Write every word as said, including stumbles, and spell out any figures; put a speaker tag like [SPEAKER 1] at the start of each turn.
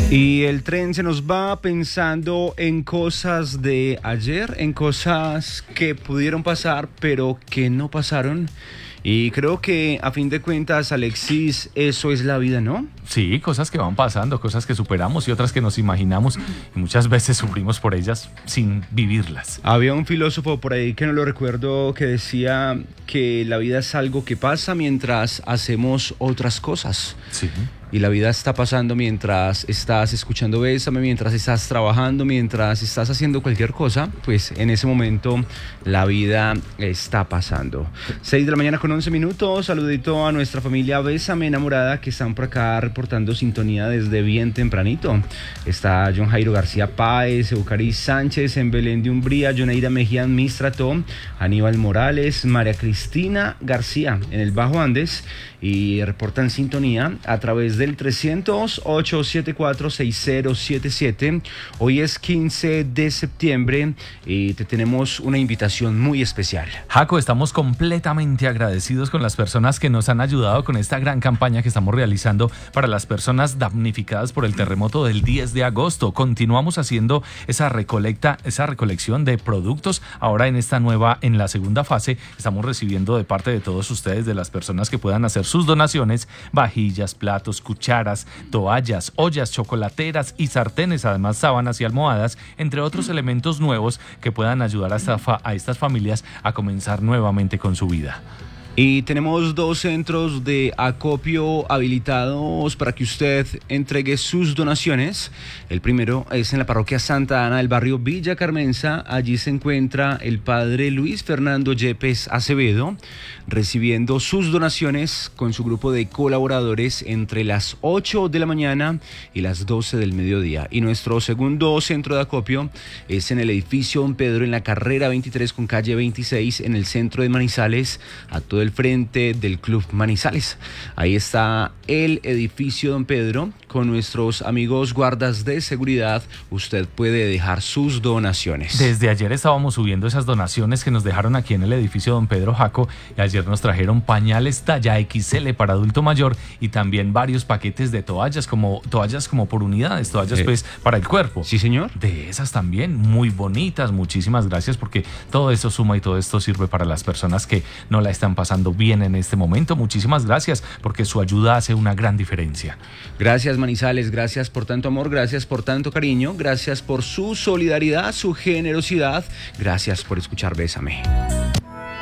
[SPEAKER 1] Y el tren se nos va pensando en cosas de ayer, en cosas que pudieron pasar, pero que no pasaron. Y creo que a fin de cuentas, Alexis, eso es la vida, ¿no?
[SPEAKER 2] Sí, cosas que van pasando, cosas que superamos y otras que nos imaginamos y muchas veces sufrimos por ellas sin vivirlas.
[SPEAKER 1] Había un filósofo por ahí que no lo recuerdo que decía que la vida es algo que pasa mientras hacemos otras cosas.
[SPEAKER 2] Sí.
[SPEAKER 1] Y la vida está pasando mientras estás escuchando Bésame, mientras estás trabajando, mientras estás haciendo cualquier cosa, pues en ese momento la vida está pasando. seis de la mañana con once minutos, saludito a nuestra familia Bésame enamorada que están por acá reportando sintonía desde bien tempranito. Está John Jairo García Páez, Eucaris Sánchez en Belén de Umbría, Yoneira Mejía Mistrató, Aníbal Morales, María Cristina García en el Bajo Andes y reportan sintonía a través del trescientos, ochocientos setenta y cuatro, sesenta setenta y siete. Hoy es quince de septiembre y te tenemos una invitación muy especial.
[SPEAKER 2] Jaco, estamos completamente agradecidos con las personas que nos han ayudado con esta gran campaña que estamos realizando para las personas damnificadas por el terremoto del diez de agosto. Continuamos haciendo esa recolecta, esa recolección de productos. Ahora en esta nueva, en la segunda fase, estamos recibiendo de parte de todos ustedes, de las personas que puedan hacer sus donaciones, vajillas, platos, cucharas, toallas, ollas chocolateras y sartenes, además sábanas y almohadas, entre otros elementos nuevos que puedan ayudar a, esta fa- a estas familias a comenzar nuevamente con su vida.
[SPEAKER 1] Y tenemos dos centros de acopio habilitados para que usted entregue sus donaciones. El primero es en la parroquia Santa Ana del barrio Villa Carmenza. Allí se encuentra el padre Luis Fernando Yepes Acevedo recibiendo sus donaciones con su grupo de colaboradores entre las ocho de la mañana y las doce del mediodía. Y nuestro segundo centro de acopio es en el edificio Don Pedro en la carrera veintitrés con calle veintiséis en el centro de Manizales, a todo el frente del Club Manizales. Ahí está el edificio Don Pedro con nuestros amigos guardas de seguridad. Usted puede dejar sus donaciones.
[SPEAKER 2] Desde ayer estábamos subiendo esas donaciones que nos dejaron aquí en el edificio Don Pedro Jaco, y ayer nos trajeron pañales talla equis ele para adulto mayor y también varios paquetes de toallas como toallas como por unidades, toallas eh, pues para el cuerpo.
[SPEAKER 1] Sí, señor.
[SPEAKER 2] De esas también muy bonitas. Muchísimas gracias, porque todo eso suma y todo esto sirve para las personas que no la están pasando bien en este momento. Muchísimas gracias, porque su ayuda hace una gran diferencia.
[SPEAKER 1] Gracias, Manizales, gracias por tanto amor, gracias por tanto cariño, gracias por su solidaridad, su generosidad, gracias por escuchar Bésame.